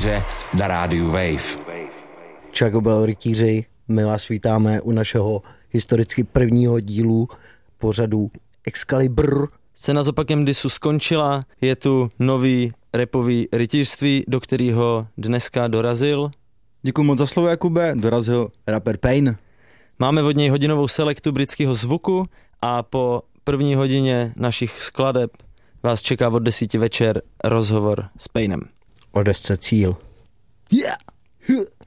rytíře na rádiu Wave. Čagobel rytíři, my vás vítáme u našeho historicky prvního dílu pořadu Excalibur. Scéna s opakem disu skončila, je tu nový rapový rytířství, do kterého dneska dorazil. Děkuji moc za slovo, Jakube, dorazil rapper Pain. Máme od něj hodinovou selektu britského zvuku a po první hodině našich skladeb vás čeká od 10 večer rozhovor s Painem. O desce Cíl. Yeah!